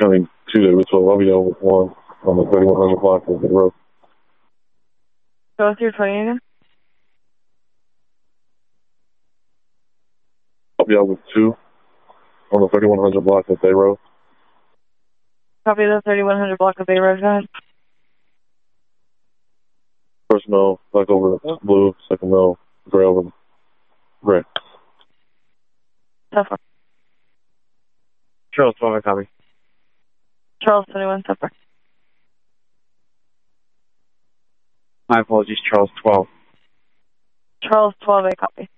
County 2, David 12. I'll be out with 1 on the 3100 block of the road. Go with your 20 again. I'll be out with 2 on the 3100 block of Bay Road. Copy the 3100 block of Bay Road, go ahead. First mill, black over blue. Second mill, gray over gray. Tougher. Charles 12, I copy. Charles 21, tougher. My apologies, Charles 12. Charles 12, I copy.